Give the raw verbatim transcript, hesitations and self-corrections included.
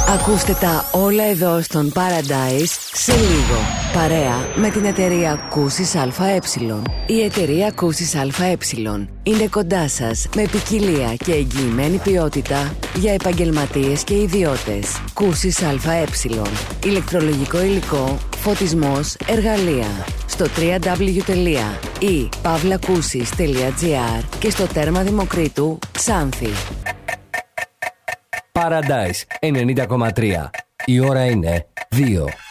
Ακούστε τα όλα εδώ στον Paradise σε λίγο. Παρέα με την εταιρεία Κούσης ΑΕ. Η εταιρεία Κούσης ΑΕ είναι κοντά σας με ποικιλία και εγγυημένη ποιότητα για επαγγελματίες και ιδιώτες. Κούσης ΑΕ. Ηλεκτρολογικό υλικό, φωτισμός, εργαλεία. Στο double-u double-u double-u τελεία i pavlakusis τελεία gr και στο τέρμα Δημοκρίτου Ξάνθη. Paradise ενενήντα κόμμα τρία. Η ώρα είναι δύο.